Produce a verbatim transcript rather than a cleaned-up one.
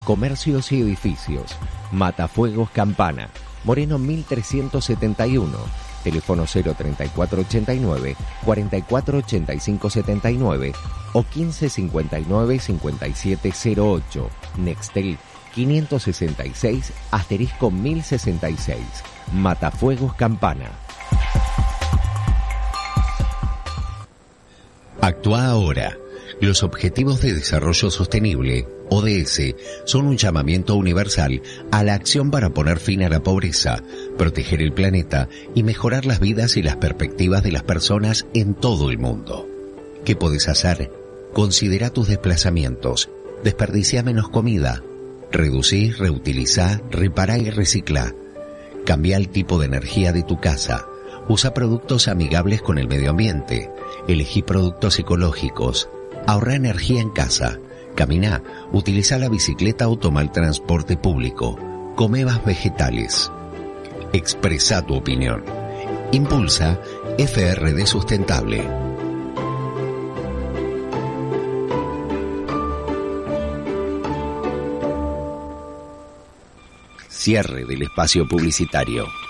comercios y edificios. Matafuegos Campana, Moreno mil trescientos setenta y uno. Teléfono cero treinta y cuatro ochenta y nueve, cuarenta y cuatro ochenta y cinco setenta y nueve o quince cincuenta y nueve cincuenta y siete cero ocho. Nextel quinientos sesenta y seis, asterisco mil sesenta y seis. Matafuegos Campana. Actúa ahora. Los Objetivos de Desarrollo Sostenible, O D S, son un llamamiento universal a la acción para poner fin a la pobreza, proteger el planeta y mejorar las vidas y las perspectivas de las personas en todo el mundo. ¿Qué podés hacer? Considera tus desplazamientos. Desperdicia menos comida. Reducí, reutilizá, repará y reciclá. Cambia el tipo de energía de tu casa. Usa productos amigables con el medio ambiente. Elegí productos ecológicos. Ahorra energía en casa. Camina, utiliza la bicicleta o toma el transporte público. Come más vegetales. Expresa tu opinión. Impulsa F R D Sustentable. Cierre del espacio publicitario.